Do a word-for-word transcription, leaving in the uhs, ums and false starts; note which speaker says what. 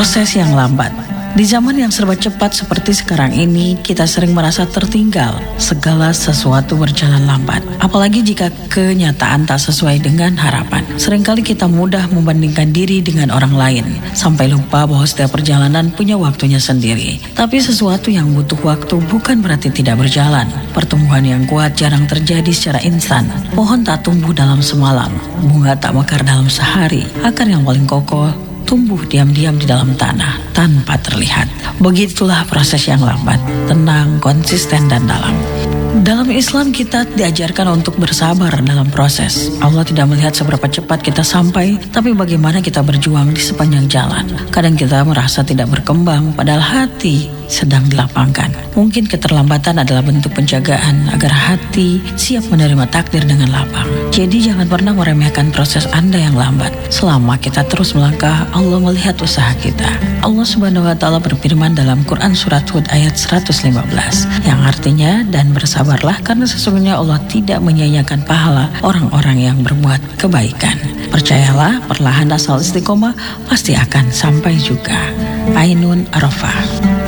Speaker 1: Proses yang lambat. Di zaman yang serba cepat seperti sekarang ini, kita sering merasa tertinggal. Segala sesuatu berjalan lambat. Apalagi jika kenyataan tak sesuai dengan harapan. Seringkali kita mudah membandingkan diri dengan orang lain, sampai lupa bahwa setiap perjalanan punya waktunya sendiri. Tapi sesuatu yang butuh waktu bukan berarti tidak berjalan. Pertumbuhan yang kuat jarang terjadi secara instan. Pohon tak tumbuh dalam semalam. Bunga tak mekar dalam sehari. Akar yang paling kokoh tumbuh diam-diam di dalam tanah tanpa terlihat. Begitulah proses yang lambat, tenang, konsisten, dan dalam. Dalam Islam kita diajarkan untuk bersabar dalam proses. Allah tidak melihat seberapa cepat kita sampai, tapi bagaimana kita berjuang di sepanjang jalan. Kadang kita merasa tidak berkembang, padahal hati sedang dilapangkan. Mungkin keterlambatan adalah bentuk penjagaan agar hati siap menerima takdir dengan lapang. Jadi jangan pernah meremehkan proses Anda yang lambat. Selama kita terus melangkah, Allah melihat usaha kita. Allah Subhanahu wa taala berfirman dalam Quran surat Hud ayat seratus lima belas yang artinya, dan bersabarlah karena sesungguhnya Allah tidak menyia-nyiakan pahala orang-orang yang berbuat kebaikan. Percayalah, perlahan asal istiqomah pasti akan sampai juga. Ainun Arafah.